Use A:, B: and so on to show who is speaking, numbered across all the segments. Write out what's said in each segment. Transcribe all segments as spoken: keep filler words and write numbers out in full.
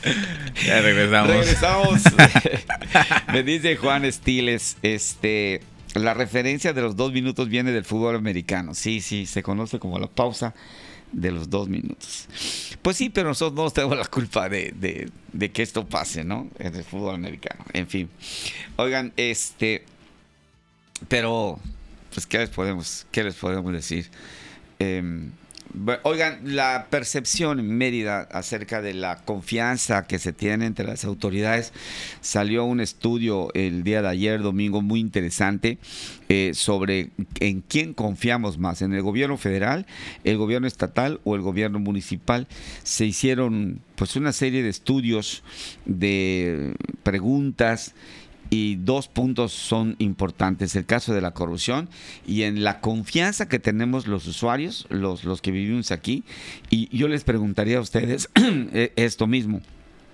A: Ya regresamos.
B: Regresamos. Me dice Juan Estiles, este, la referencia de los dos minutos viene del fútbol americano. Sí, sí, se conoce como la pausa de los dos minutos. Pues sí, pero nosotros no tenemos la culpa de, de, de que esto pase, ¿no? En el fútbol americano. En fin. Oigan, este, pero, pues, ¿qué les podemos, qué les podemos decir? Eh, Oigan, la percepción en Mérida acerca de la confianza que se tiene entre las autoridades, salió un estudio el día de ayer, domingo, muy interesante, eh, sobre en quién confiamos más, en el gobierno federal, el gobierno estatal o el gobierno municipal. Se hicieron pues una serie de estudios, de preguntas, y dos puntos son importantes: el caso de la corrupción y en la confianza que tenemos los usuarios, los, los que vivimos aquí. Y yo les preguntaría a ustedes esto mismo.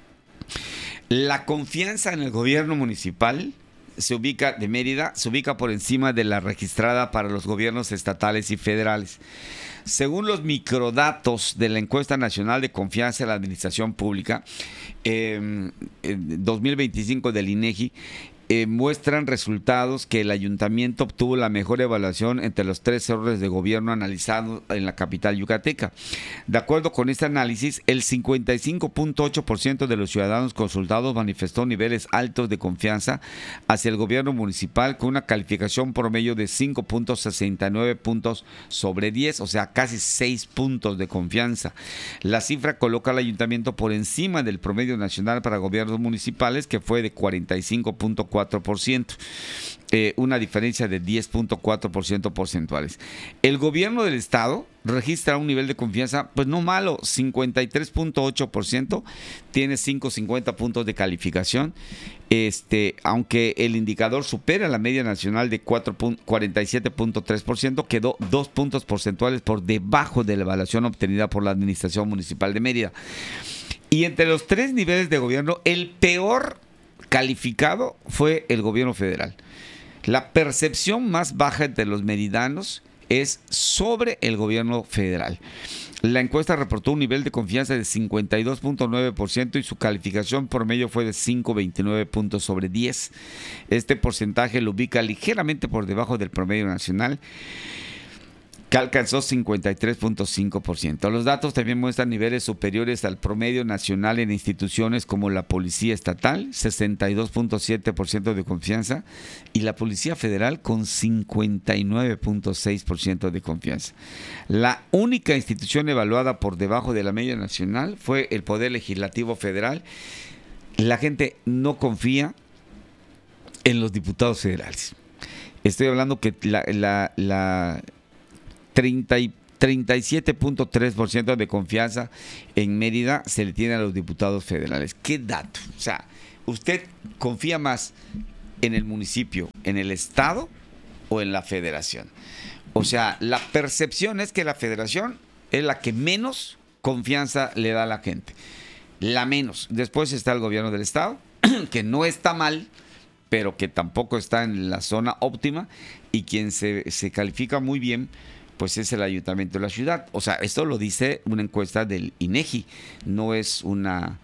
B: La confianza en el gobierno municipal se ubica, de Mérida, se ubica por encima de la registrada para los gobiernos estatales y federales. Según los microdatos de la Encuesta Nacional de Confianza en la Administración Pública, eh, dos mil veinticinco del INEGI, eh, muestran resultados que el ayuntamiento obtuvo la mejor evaluación entre los tres órdenes de gobierno analizados en la capital yucateca. De acuerdo con este análisis, el cincuenta y cinco punto ocho por ciento de los ciudadanos consultados manifestó niveles altos de confianza hacia el gobierno municipal, con una calificación promedio de cinco punto sesenta y nueve puntos sobre diez, o sea, casi seis puntos de confianza. La cifra coloca al ayuntamiento por encima del promedio nacional para gobiernos municipales, que fue de cuarenta y cinco punto cuatro por ciento. Eh, una diferencia de diez punto cuatro por ciento porcentuales. El gobierno del estado registra un nivel de confianza, pues no malo, cincuenta y tres punto ocho por ciento, tiene quinientos cincuenta puntos de calificación, este, aunque el indicador supera la media nacional de cuarenta y siete punto tres por ciento, quedó dos puntos porcentuales por debajo de la evaluación obtenida por la Administración Municipal de Mérida. Y entre los tres niveles de gobierno, el peor calificado fue el gobierno federal. La percepción más baja entre los meridanos es sobre el gobierno federal. La encuesta reportó un nivel de confianza de cincuenta y dos punto nueve por ciento y su calificación promedio fue de cinco punto veintinueve puntos sobre diez. Este porcentaje lo ubica ligeramente por debajo del promedio nacional, que alcanzó cincuenta y tres punto cinco por ciento. Los datos también muestran niveles superiores al promedio nacional en instituciones como la Policía Estatal, sesenta y dos punto siete por ciento de confianza, y la Policía Federal con cincuenta y nueve punto seis por ciento de confianza. La única institución evaluada por debajo de la media nacional fue el Poder Legislativo Federal. La gente no confía en los diputados federales. Estoy hablando que la... la, la treinta y siete punto tres por ciento de confianza en Mérida se le tiene a los diputados federales. ¿Qué dato? O sea, ¿usted confía más en el municipio, en el estado o en la federación? O sea, la percepción es que la federación es la que menos confianza le da a la gente. La menos. Después está el gobierno del estado, que no está mal, pero que tampoco está en la zona óptima, y quien se, se califica muy bien pues es el ayuntamiento de la ciudad. O sea, esto lo dice una encuesta del INEGI, no es una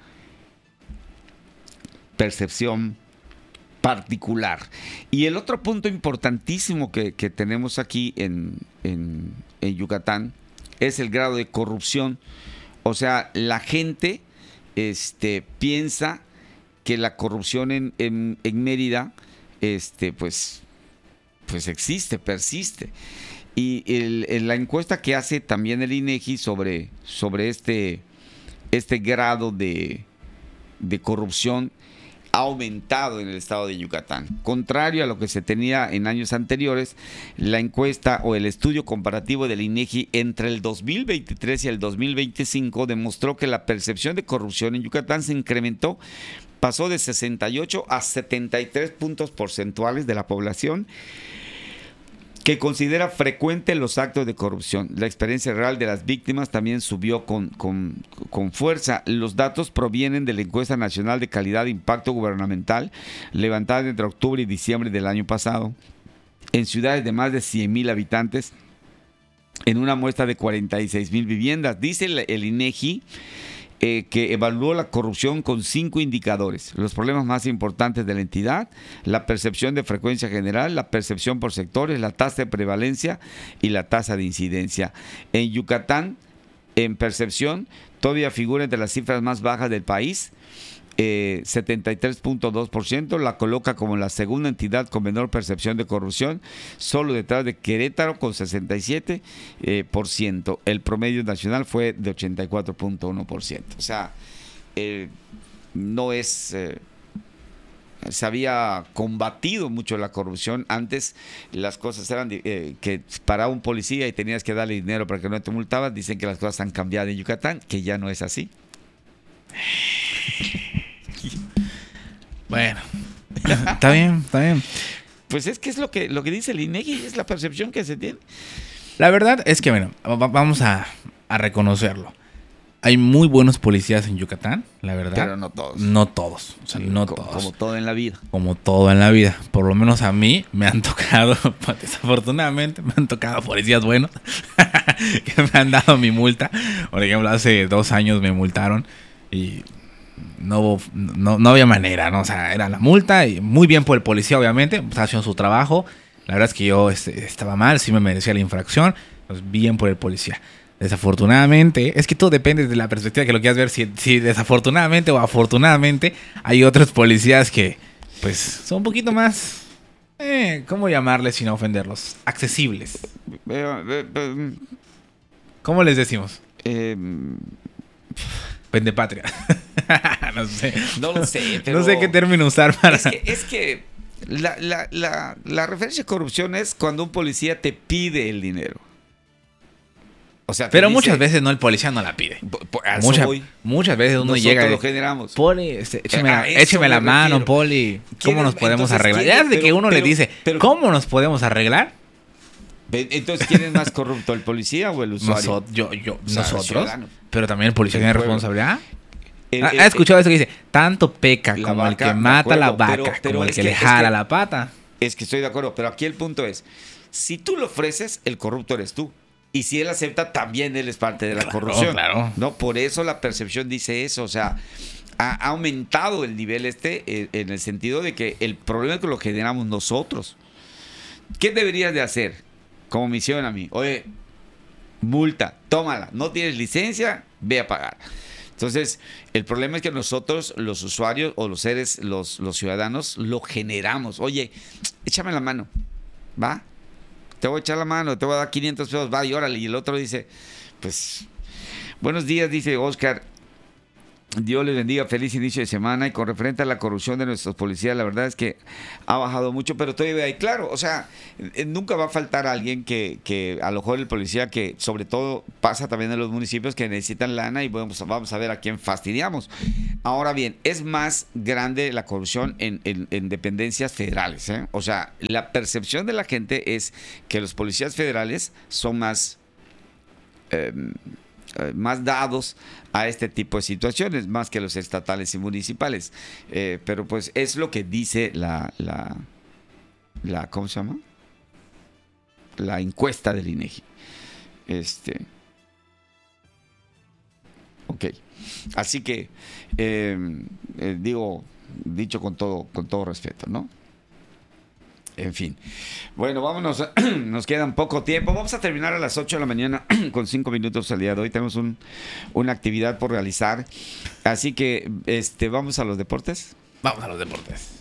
B: percepción particular. Y el otro punto importantísimo que, que tenemos aquí en, en, en Yucatán es el grado de corrupción. O sea, la gente este, piensa que la corrupción en, en, en Mérida este, pues, pues existe, persiste. Y el, el, la encuesta que hace también el INEGI sobre, sobre este, este grado de, de corrupción ha aumentado en el estado de Yucatán. Contrario a lo que se tenía en años anteriores, la encuesta o el estudio comparativo del INEGI entre el dos mil veintitrés y el dos mil veinticinco demostró que la percepción de corrupción en Yucatán se incrementó, pasó de sesenta y ocho a setenta y tres puntos porcentuales de la población que considera frecuente los actos de corrupción. La experiencia real de las víctimas también subió con, con, con fuerza. Los datos provienen de la Encuesta Nacional de Calidad de Impacto Gubernamental, levantada entre octubre y diciembre del año pasado, en ciudades de más de cien mil habitantes, en una muestra de cuarenta y seis mil viviendas. Dice el, el INEGI eh, que evaluó la corrupción con cinco indicadores. Los problemas más importantes de la entidad, la percepción de frecuencia general, la percepción por sectores, la tasa de prevalencia y la tasa de incidencia. En Yucatán, en percepción, todavía figura entre las cifras más bajas del país. Eh, setenta y tres punto dos por ciento, la coloca como la segunda entidad con menor percepción de corrupción, solo detrás de Querétaro con sesenta y siete por ciento. El promedio nacional fue de ochenta y cuatro punto uno por ciento. O sea, eh, no es... Eh, se había combatido mucho la corrupción. Antes las cosas eran eh, que paraba un policía y tenías que darle dinero para que no te multaban. Dicen que las cosas han cambiado en Yucatán, que ya no es así.
A: Bueno, está bien, está bien.
B: Pues es que es lo que, lo que dice el INEGI, es la percepción que se tiene.
A: La verdad es que, bueno, vamos a, a reconocerlo. Hay muy buenos policías en Yucatán, la verdad.
B: Pero no todos.
A: No todos, o sea,
B: Sí,
A: no
B: como,
A: todos.
B: como todo en la vida.
A: Como todo en la vida. Por lo menos a mí me han tocado, desafortunadamente, me han tocado policías buenos que me han dado mi multa. Por ejemplo, hace dos años me multaron y... No, no, no había manera, ¿no? O sea, era la multa y muy bien por el policía, obviamente, estaba haciendo su trabajo. La verdad es que yo este, estaba mal, sí me merecía la infracción, pues bien por el policía. Desafortunadamente, es que todo depende de la perspectiva que lo quieras ver, si, si desafortunadamente o afortunadamente hay otros policías que, pues, son un poquito más, eh, ¿cómo llamarles sin ofenderlos? Accesibles.
B: Eh, eh, eh,
A: ¿Cómo les decimos?
B: eh,
A: Pendepatria. No sé.
B: No lo sé, pero...
A: No sé qué término usar para...
B: Es que, es que la, la, la, la referencia a corrupción es cuando un policía te pide el dinero. O sea,
A: pero
B: dice,
A: muchas veces no, el policía no la pide.
B: Mucha,
A: muchas veces uno
B: nosotros
A: llega y
B: lo generamos.
A: Poli, este, écheme,
B: A
A: la,
B: eso
A: écheme la
B: me
A: mano,
B: refiero.
A: Poli. ¿Cómo
B: ¿Quién
A: nos
B: es-
A: podemos
B: entonces,
A: arreglar?
B: quién
A: Ya
B: es?
A: desde que
B: Pero-
A: uno
B: pero-
A: le dice,
B: pero-
A: ¿cómo nos podemos arreglar?
B: Entonces, ¿quién es más corrupto, el policía o el usuario?
A: Nosotros, yo, yo,
B: O sea,
A: nosotros.
B: ciudadano.
A: Pero también el policía
B: El
A: tiene
B: pueblo.
A: responsabilidad.
B: El-
A: ¿Ha
B: el-
A: ¿Ha escuchado eso que dice? Tanto peca
B: La
A: como el
B: vaca,
A: que
B: de
A: mata la
B: acuerdo,
A: vaca,
B: pero- pero
A: como el
B: es
A: que,
B: que-
A: le
B: es
A: jala
B: que-
A: la pata.
B: Es que estoy de acuerdo, pero aquí el punto es, si tú lo ofreces, el corrupto eres tú. Y si él acepta, también él es parte de la
A: Claro,
B: corrupción.
A: claro.
B: No, por eso la percepción dice eso. O sea, ha, ha aumentado el nivel este eh, en el sentido de que el problema es que lo generamos nosotros. ¿Qué deberías de hacer? Como me hicieron a mí. Oye, multa, tómala. No tienes licencia, ve a pagar. Entonces, el problema es que nosotros, los usuarios o los seres, los, los ciudadanos, lo generamos. Oye, échame la mano, ¿va? Te voy a echar la mano, te voy a dar quinientos pesos, va, y órale. Y el otro dice, pues, buenos días, dice Oscar. Dios les bendiga, feliz inicio de semana. Y con referente a la corrupción de nuestros policías, la verdad es que ha bajado mucho, pero todavía hay, claro, o sea, eh, nunca va a faltar alguien que, que a lo mejor el policía, que sobre todo pasa también en los municipios, que necesitan lana y vamos, vamos a ver a quién fastidiamos. Ahora bien, es más grande la corrupción en, en, en dependencias federales, ¿eh? O sea, la percepción de la gente es que los policías federales son más... Eh, más dados a este tipo de situaciones, más que los estatales y municipales. Eh, pero pues es lo que dice la, la, la, ¿cómo se llama? La encuesta del INEGI. Este. Ok. Así que, eh, eh, digo, dicho con todo, con todo respeto, ¿no? En fin. Bueno, vámonos. Nos queda un poco tiempo. Vamos a terminar a las ocho de la mañana con cinco minutos al día de hoy. Tenemos un, una actividad por realizar. Así que este, vamos a los deportes.
A: Vamos a los deportes.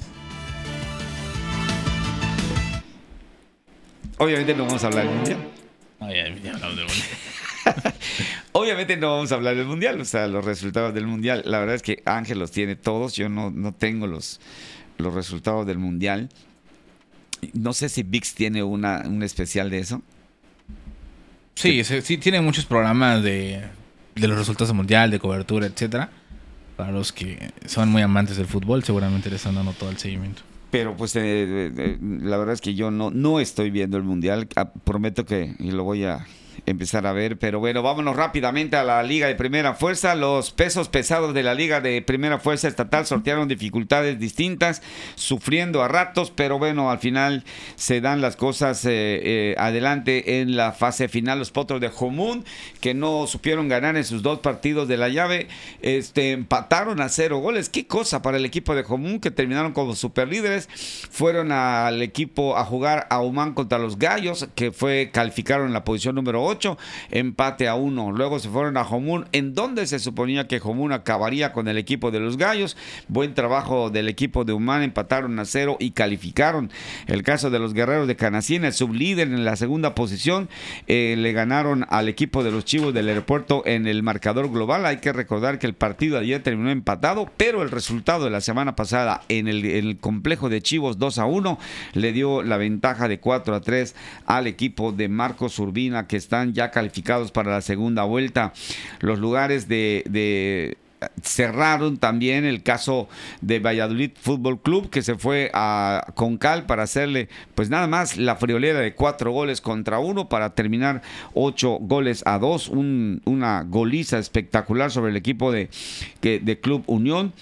B: Obviamente no vamos a hablar del mundial.
A: Oh, ya, ya hablamos del mundial.
B: Obviamente no vamos a hablar del mundial, o sea, los resultados del mundial. La verdad es que Ángel los tiene todos. Yo no, no tengo los, los resultados del mundial. No sé si V I X tiene una, un especial de eso.
A: Sí, sí, sí, tiene muchos programas de, de los resultados del mundial, de cobertura, etcétera. Para los que son muy amantes del fútbol, seguramente les están dando todo el seguimiento.
B: Pero pues eh, eh, la verdad es que yo no, no estoy viendo el mundial. Ah, prometo que y lo voy a empezar a ver, pero bueno, vámonos rápidamente a la Liga de Primera Fuerza. Los pesos pesados de la Liga de Primera Fuerza Estatal sortearon dificultades distintas, sufriendo a ratos, pero bueno, al final se dan las cosas eh, eh, adelante en la fase final. Los Potros de Jomún, que no supieron ganar en sus dos partidos de la llave, este, empataron a cero goles. Qué cosa para el equipo de Jomún, que terminaron como superlíderes. Fueron al equipo a jugar a Humán contra los Gallos, que fue calificaron en la posición número ocho, empate a uno. Luego se fueron a Jomún, en donde se suponía que Jomún acabaría con el equipo de los Gallos. Buen trabajo del equipo de Humán, empataron a cero y calificaron. El caso de los Guerreros de Canacín, el sublíder en la segunda posición, eh, le ganaron al equipo de los Chivos del Aeropuerto en el marcador global. Hay que recordar que el partido de ayer terminó empatado, pero el resultado de la semana pasada en el, en el complejo de Chivos dos a uno le dio la ventaja de cuatro a tres al equipo de Marcos Urbina, que están ya calificados para la segunda vuelta. Los lugares de, de cerraron también el caso de Valladolid Fútbol Club, que se fue a Concal para hacerle pues nada más la friolera de cuatro goles contra uno para terminar ocho goles a dos, un, una goliza espectacular sobre el equipo de, que, de Club Unión.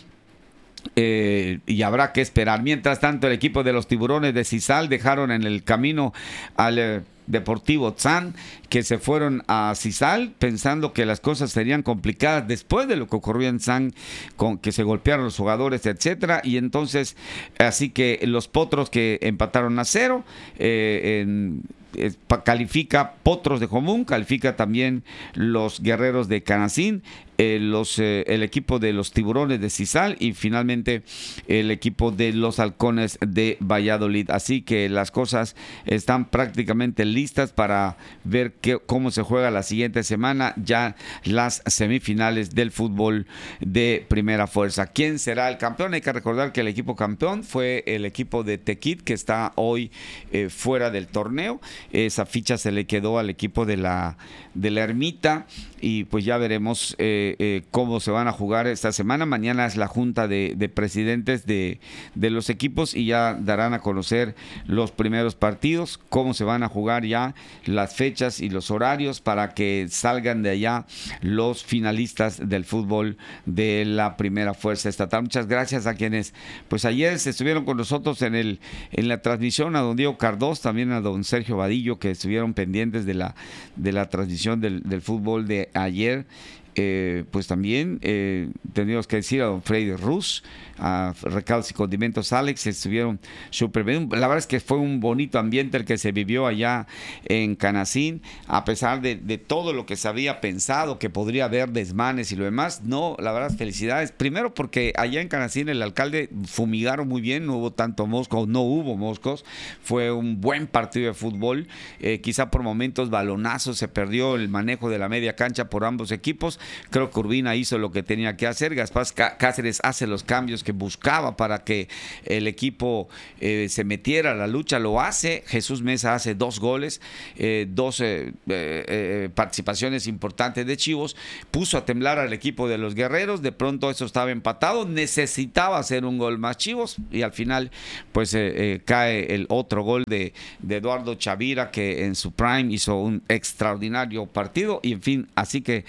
B: Eh, y habrá que esperar. Mientras tanto, el equipo de los Tiburones de Cizal dejaron en el camino al eh, Deportivo Tzan, que se fueron a Cizal pensando que las cosas serían complicadas después de lo que ocurrió en Tzan, con que se golpearon los jugadores, etcétera. Y entonces, así que los Potros, que empataron a cero, eh, en Eh, califica Potros de Jomún, califica también los Guerreros de Canacín, eh, los, eh, el equipo de los Tiburones de Cizal y finalmente el equipo de los Halcones de Valladolid. Así que las cosas están prácticamente listas para ver qué, cómo se juega la siguiente semana, ya las semifinales del fútbol de primera fuerza. ¿Quién será el campeón? Hay que recordar que el equipo campeón fue el equipo de Tequit, que está hoy eh, fuera del torneo. Esa ficha se le quedó al equipo de la, de la Ermita y pues ya veremos eh, eh, cómo se van a jugar esta semana. Mañana es la junta de, de presidentes de, de los equipos y ya darán a conocer los primeros partidos, cómo se van a jugar ya, las fechas y los horarios para que salgan de allá los finalistas del fútbol de la primera fuerza estatal. Muchas gracias a quienes pues ayer se estuvieron con nosotros en, el, en la transmisión, a don Diego Cardós, también a don Sergio Vadillo, que estuvieron pendientes de la, de la transmisión del, del fútbol de ayer. Eh, pues también eh, tendríamos que decir a don Freddy Ruz, a Recados y Condimentos Alex, estuvieron súper bien. La verdad es que fue un bonito ambiente el que se vivió allá en Canacín, a pesar de, de todo lo que se había pensado, que podría haber desmanes y lo demás. No, la verdad, felicidades. Primero porque allá en Canacín el alcalde fumigaron muy bien, no hubo tanto mosco, no hubo moscos, fue un buen partido de fútbol, eh, quizá por momentos balonazos, se perdió el manejo de la media cancha por ambos equipos. Creo que Urbina hizo lo que tenía que hacer, Gaspar Cáceres hace los cambios que buscaba para que el equipo eh, se metiera a la lucha, lo hace. Jesús Mesa hace dos goles, eh, dos eh, eh, participaciones importantes de Chivos, puso a temblar al equipo de los Guerreros. De pronto eso estaba empatado, necesitaba hacer un gol más Chivos y al final pues eh, eh, cae el otro gol de, de Eduardo Chavira, que en su prime hizo un extraordinario partido y en fin, así que